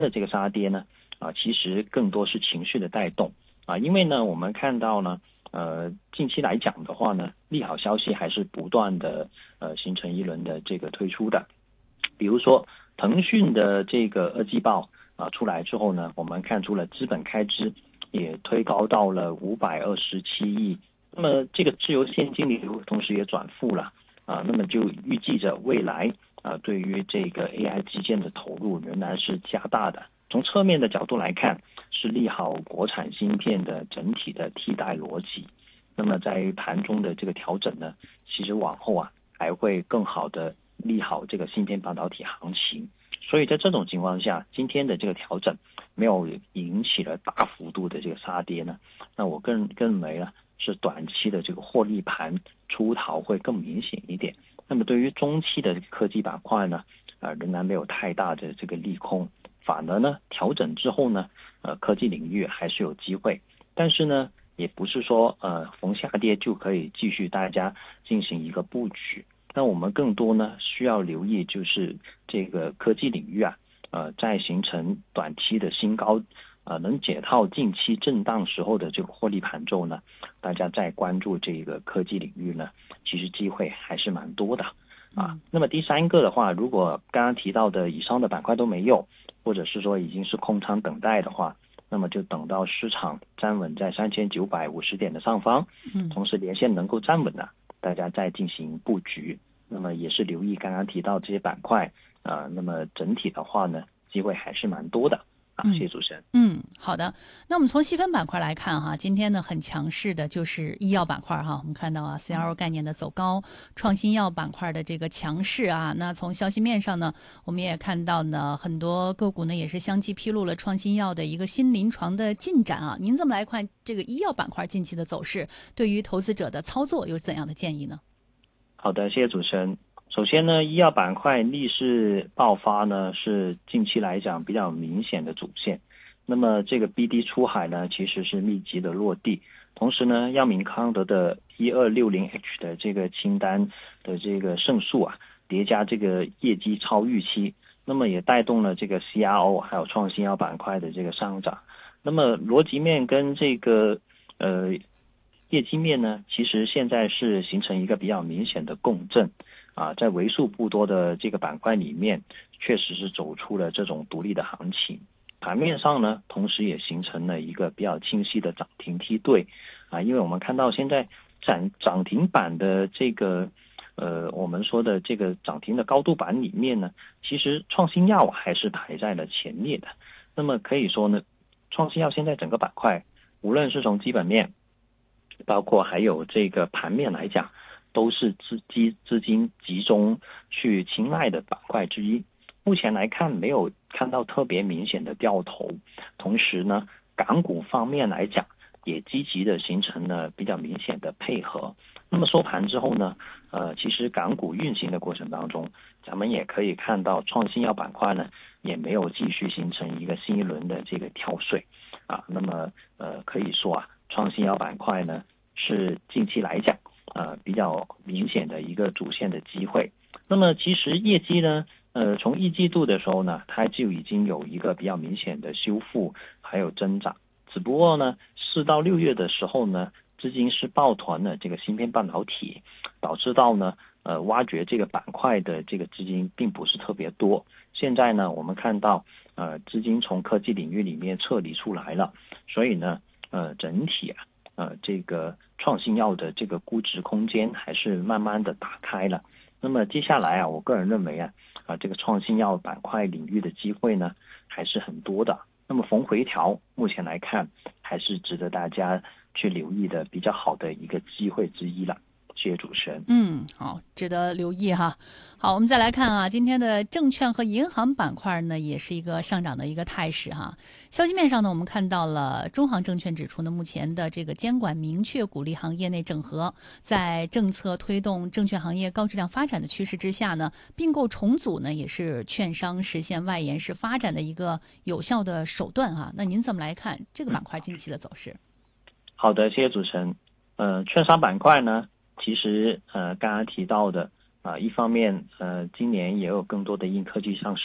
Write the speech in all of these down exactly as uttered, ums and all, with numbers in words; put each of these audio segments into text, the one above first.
的这个杀跌呢，啊，其实更多是情绪的带动啊，因为呢，我们看到呢，呃，近期来讲的话呢，利好消息还是不断的呃形成一轮的这个推出的，比如说腾讯的这个二季报啊出来之后呢，我们看出了资本开支也推高到了五百二十七亿，那么这个自由现金流同时也转负了啊，那么就预计着未来啊对于这个 A I 基建的投入仍然是加大的。从侧面的角度来看，是利好国产芯片的整体的替代逻辑。那么在盘中的这个调整呢，其实往后啊还会更好的利好这个芯片半导体行情。所以在这种情况下，今天的这个调整没有引起了大幅度的这个杀跌呢，那我更更认为呢是短期的这个获利盘出逃会更明显一点。那么对于中期的科技板块呢，呃仍然没有太大的这个利空。反而呢，调整之后呢，呃，科技领域还是有机会，但是呢，也不是说呃逢下跌就可以继续大家进行一个布局。那我们更多呢需要留意就是这个科技领域啊，呃，在形成短期的新高，呃，能解套近期震荡时候的这个获利盘之后呢，大家再关注这个科技领域呢，其实机会还是蛮多的。啊，那么第三个的话，如果刚刚提到的以上的板块都没有，或者是说已经是空仓等待的话，那么就等到市场站稳在三千九百五十点的上方，同时连线能够站稳了，大家再进行布局。那么也是留意刚刚提到这些板块，呃，那么整体的话呢，机会还是蛮多的。啊，谢谢主持人。 嗯，好的。那我们从细分板块来看哈，今天呢很强势的就是医药板块哈。我们看到啊 ，C R O 概念的走高，创新药板块的这个强势啊。那从消息面上呢，我们也看到呢，很多个股呢也是相继披露了创新药的一个新临床的进展啊。您怎么来看这个医药板块近期的走势？对于投资者的操作有怎样的建议呢？ 好的，谢谢主持人。首先呢，医药板块逆势爆发呢，是近期来讲比较明显的主线。那么这个 B D 出海呢，其实是密集的落地。同时呢，药明康德的一二六零 H 的这个清单的这个胜诉啊，叠加这个业绩超预期，那么也带动了这个 C R O 还有创新药板块的这个上涨。那么逻辑面跟这个呃业绩面呢，其实现在是形成一个比较明显的共振啊，在为数不多的这个板块里面，确实是走出了这种独立的行情。盘面上呢，同时也形成了一个比较清晰的涨停梯队啊，因为我们看到现在涨涨停板的这个呃，我们说的这个涨停的高度板里面呢，其实创新药还是排在了前列的。那么可以说呢，创新药现在整个板块，无论是从基本面，包括还有这个盘面来讲，都是资金资金集中去青睐的板块之一。目前来看，没有看到特别明显的掉头，同时呢，港股方面来讲，也积极的形成了比较明显的配合。那么收盘之后呢，呃，其实港股运行的过程当中，咱们也可以看到创新药板块呢，也没有继续形成一个新一轮的这个跳水啊。那么呃，可以说啊，创新药板块呢，是近期来讲，呃，比较明显的一个主线的机会。那么其实业绩呢，呃，从一季度的时候呢，它就已经有一个比较明显的修复，还有增长。只不过呢，四到六月的时候呢，资金是抱团了这个芯片半导体，导致到呢，呃，挖掘这个板块的这个资金并不是特别多。现在呢，我们看到，呃，资金从科技领域里面撤离出来了，所以呢，呃，整体啊，呃，这个创新药的这个估值空间还是慢慢的打开了。那么接下来啊，我个人认为啊，啊这个创新药板块领域的机会呢还是很多的。那么逢回调，目前来看还是值得大家去留意的比较好的一个机会之一了。谢谢主持人。 嗯，好，值得留意哈。好，我们再来看啊，今天的证券和银行板块呢，也是一个上涨的一个态势哈。消息面上呢，我们看到了中航证券指出呢，目前的这个监管明确鼓励行业内整合，在政策推动证券行业高质量发展的趋势之下呢，并购重组呢，也是券商实现外延式发展的一个有效的手段哈。那您怎么来看这个板块近期的走势？ 好的，谢谢主持人。呃，券商板块呢，其实呃刚刚提到的啊、呃，一方面呃今年也有更多的硬科技上市，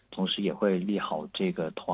同时也会利好这个投